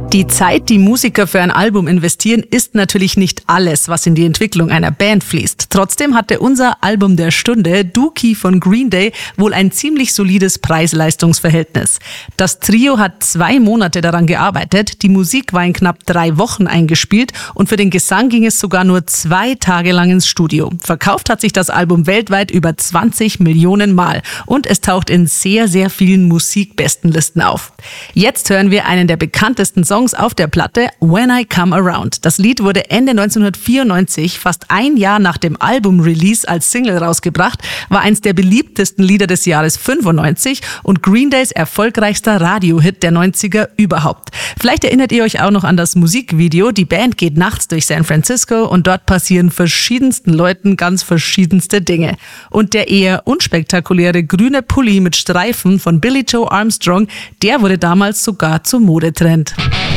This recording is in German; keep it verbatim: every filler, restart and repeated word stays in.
Die Zeit, die Musiker für ein Album investieren, ist natürlich nicht alles, was in die Entwicklung einer Band fließt. Trotzdem hatte unser Album der Stunde, Dookie von Green Day, wohl ein ziemlich solides Preis-Leistungs-Verhältnis. Das Trio hat zwei Monate daran gearbeitet, die Musik war in knapp drei Wochen eingespielt und für den Gesang ging es sogar nur zwei Tage lang ins Studio. Verkauft hat sich das Album weltweit über zwanzig Millionen Mal und es taucht in sehr, sehr vielen Musikbestenlisten auf. Jetzt hören wir einen der bekanntesten Songs auf der Platte, When I Come Around. Das Lied wurde Ende neunzehnhundertvierundneunzig, fast ein Jahr nach dem Album-Release, als Single rausgebracht, war eins der beliebtesten Lieder des Jahres fünfundneunzig und Green Days erfolgreichster Radiohit der neunziger überhaupt. Vielleicht erinnert ihr euch auch noch an das Musikvideo. Die Band geht nachts durch San Francisco und dort passieren verschiedensten Leuten ganz verschiedenste Dinge. Und der eher unspektakuläre grüne Pulli mit Streifen von Billie Joe Armstrong, der wurde damals sogar zum Modetrend.